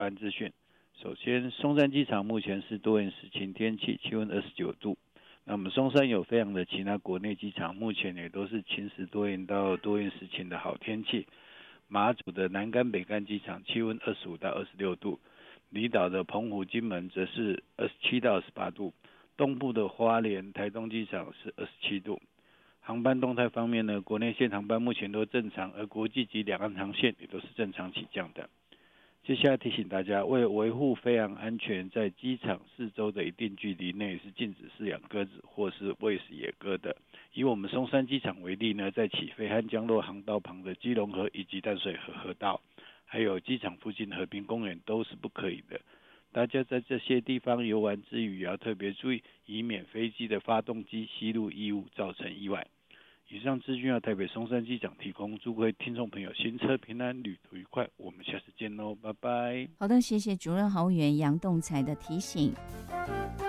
班资讯。首先，松山机场目前是多云时晴天气，气温29度。那我们松山有非常的其他国内机场，目前也都是晴时多云到多云时晴的好天气。马祖的南竿、北竿机场气温25到26度，离岛的澎湖、金门则是27到28度，东部的花莲、台东机场是27度。航班动态方面呢，国内线航班目前都正常，而国际及两岸航线也都是正常起降的。接下来提醒大家，为了维护飞航安全，在机场四周的一定距离内是禁止饲养鸽子或是喂食野鸽的。以我们松山机场为例呢，在起飞和降落航道旁的基隆河以及淡水河河道，还有机场附近的和平公园都是不可以的。大家在这些地方游玩之余，也要特别注意，以免飞机的发动机吸入异物造成意外。以上资讯由台北松山机场提供，祝各位听众朋友行车平安，旅途愉快。我们下次见喽，拜拜。 好的，谢谢主任航务员杨栋才的提醒。